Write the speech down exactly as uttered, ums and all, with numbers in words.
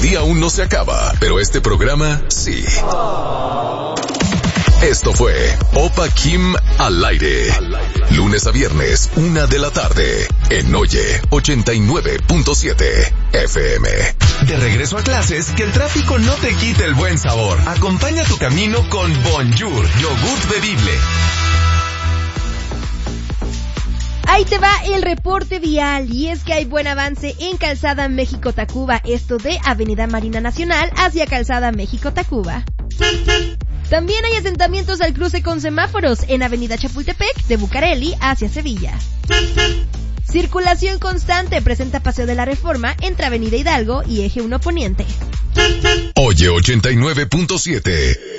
día aún no se acaba, pero este programa sí. Esto fue Opa Kim al aire. Lunes a viernes, una de la tarde. En Oye ochenta y nueve punto siete F M. De regreso a clases, que el tráfico no te quite el buen sabor. Acompaña tu camino con Bonjour, yogurt bebible. Ahí te va el reporte vial, y es que hay buen avance en Calzada México-Tacuba, esto de Avenida Marina Nacional hacia Calzada México-Tacuba. También hay asentamientos al cruce con semáforos en Avenida Chapultepec de Bucareli hacia Sevilla. Circulación constante presenta Paseo de la Reforma entre Avenida Hidalgo y Eje uno Poniente. Oye ochenta y nueve punto siete